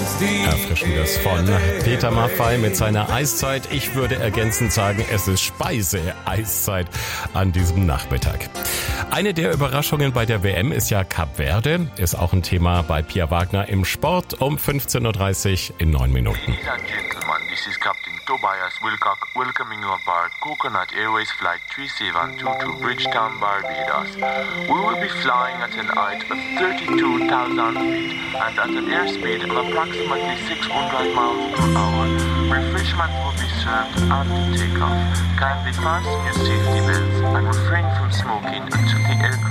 Erfrischendes von Peter Maffay mit seiner Eiszeit. Ich würde ergänzend sagen, es ist Speise-Eiszeit an diesem Nachmittag. Eine der Überraschungen bei der WM ist ja Kap Verde. Ist auch ein Thema bei Pia Wagner im Sport um 15.30 Uhr in 9 Minuten. Ladies and gentlemen, this is Captain Tobias Wilcock welcoming you aboard Coconut Airways Flight 3722 to Bridgetown, Barbados. We will be flying at an height of 32,000 feet and at an airspeed of approximately 600 miles per hour. Refreshments will be served after takeoff. Kindly fasten your safety belts and refrain from smoking until the aircraft